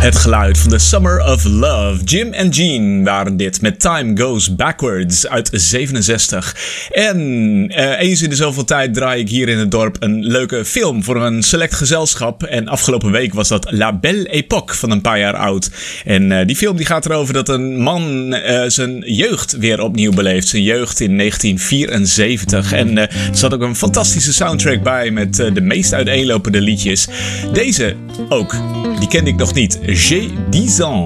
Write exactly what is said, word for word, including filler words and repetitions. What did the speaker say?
Het geluid van The Summer of Love. Jim en Jean waren dit met Time Goes Backwards uit zevenenzestig. En uh, eens in de zoveel tijd draai ik hier in het dorp een leuke film voor een select gezelschap. En afgelopen week was dat La Belle Époque van een paar jaar oud. En uh, die film die gaat erover dat een man uh, zijn jeugd weer opnieuw beleeft. Zijn jeugd in negentien vierenzeventig. En uh, er zat ook een fantastische soundtrack bij met uh, de meest uiteenlopende liedjes. Deze ook, die kende ik nog niet. J'ai dix ans.